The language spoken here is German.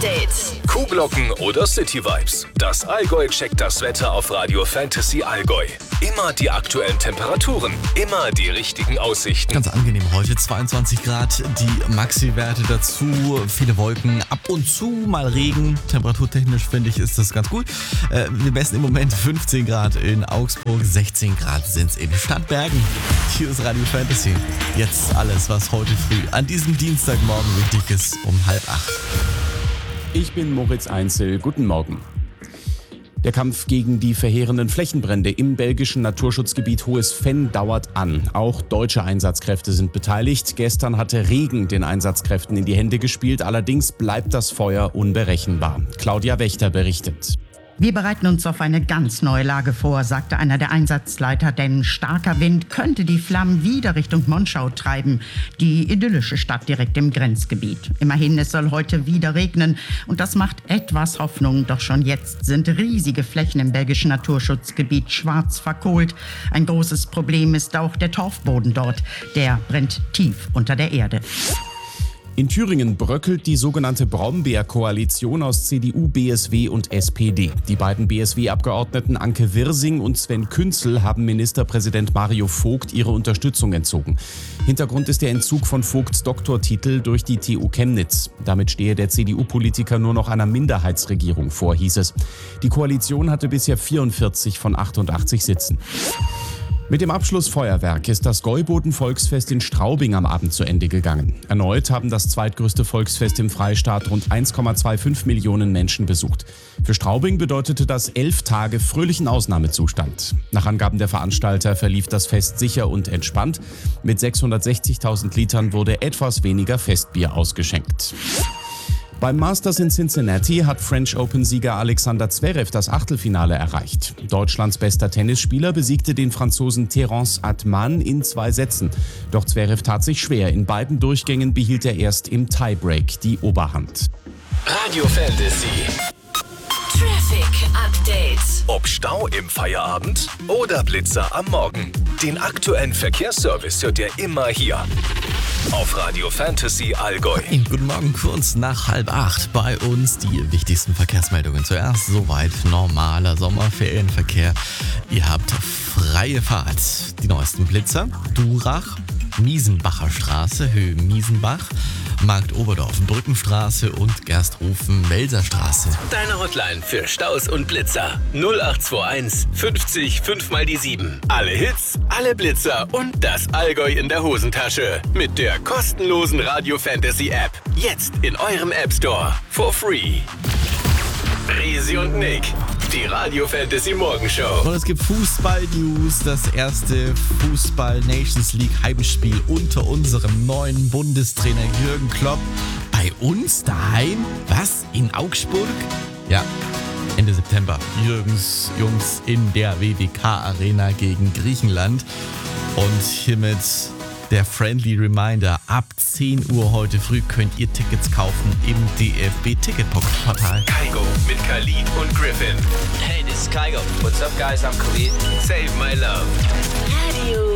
Update. Kuhglocken oder City Vibes. Das Allgäu checkt das Wetter auf Radio Fantasy Allgäu. Immer die aktuellen Temperaturen, immer die richtigen Aussichten. Ganz angenehm heute, 22 Grad, die Maxi-Werte dazu, viele Wolken, ab und zu mal Regen. Temperaturtechnisch finde ich, ist das ganz gut. Wir messen im Moment 15 Grad in Augsburg, 16 Grad sind es in Stadtbergen. Hier ist Radio Fantasy. Jetzt alles, was heute früh an diesem Dienstagmorgen wichtig ist, um 7:30. Ich bin Moritz Einzel, guten Morgen. Der Kampf gegen die verheerenden Flächenbrände im belgischen Naturschutzgebiet Hohes Venn dauert an. Auch deutsche Einsatzkräfte sind beteiligt. Gestern hatte Regen den Einsatzkräften in die Hände gespielt. Allerdings bleibt das Feuer unberechenbar. Claudia Wächter berichtet. Wir bereiten uns auf eine ganz neue Lage vor, sagte einer der Einsatzleiter, denn starker Wind könnte die Flammen wieder Richtung Monschau treiben, die idyllische Stadt direkt im Grenzgebiet. Immerhin, es soll heute wieder regnen und das macht etwas Hoffnung, doch schon jetzt sind riesige Flächen im belgischen Naturschutzgebiet schwarz verkohlt. Ein großes Problem ist auch der Torfboden dort, der brennt tief unter der Erde. In Thüringen bröckelt die sogenannte Brombeer-Koalition aus CDU, BSW und SPD. Die beiden BSW-Abgeordneten Anke Wirsing und Sven Künzel haben Ministerpräsident Mario Vogt ihre Unterstützung entzogen. Hintergrund ist der Entzug von Vogts Doktortitel durch die TU Chemnitz. Damit stehe der CDU-Politiker nur noch einer Minderheitsregierung vor, hieß es. Die Koalition hatte bisher 44 von 88 Sitzen. Mit dem Abschlussfeuerwerk ist das Gäuboden-Volksfest in Straubing am Abend zu Ende gegangen. Erneut haben das zweitgrößte Volksfest im Freistaat rund 1,25 Millionen Menschen besucht. Für Straubing bedeutete das 11 Tage fröhlichen Ausnahmezustand. Nach Angaben der Veranstalter verlief das Fest sicher und entspannt. Mit 660.000 Litern wurde etwas weniger Festbier ausgeschenkt. Beim Masters in Cincinnati hat French Open-Sieger Alexander Zverev das Achtelfinale erreicht. Deutschlands bester Tennisspieler besiegte den Franzosen Terence Atman in 2 Sätzen. Doch Zverev tat sich schwer. In beiden Durchgängen behielt er erst im Tiebreak die Oberhand. Radio Fantasy. Traffic Update. Ob Stau im Feierabend oder Blitzer am Morgen. Den aktuellen Verkehrsservice hört ihr immer hier. Auf Radio Fantasy Allgäu. Guten Morgen, kurz nach 7:30 bei uns die wichtigsten Verkehrsmeldungen. Zuerst soweit normaler Sommerferienverkehr. Ihr habt freie Fahrt. Die neuesten Blitzer, Durach, Miesenbacher Straße, Höhe Miesenbach, Markt Oberdorf, Brückenstraße und Gersthofen-Welser Straße. Deine Hotline für Staus und Blitzer. 0821 50 5 mal die 7. Alle Hits, alle Blitzer und das Allgäu in der Hosentasche. Mit der kostenlosen Radio Fantasy App. Jetzt in eurem App Store. For free. Resi und Nick. Die Radio Fantasy Morgenshow. Und es gibt Fußball-News, das erste Fußball-Nations League Heimspiel unter unserem neuen Bundestrainer Jürgen Klopp. Bei uns daheim? Was? In Augsburg? Ja, Ende September. Jürgens Jungs in der WWK-Arena gegen Griechenland. Und hiermit der friendly Reminder, ab 10 Uhr heute früh könnt ihr Tickets kaufen im DFB-Ticketportal. Kaigo mit Khalid und Griffin. Hey, this is Kygo. What's up, guys? I'm Khalid. Save My Love. Radio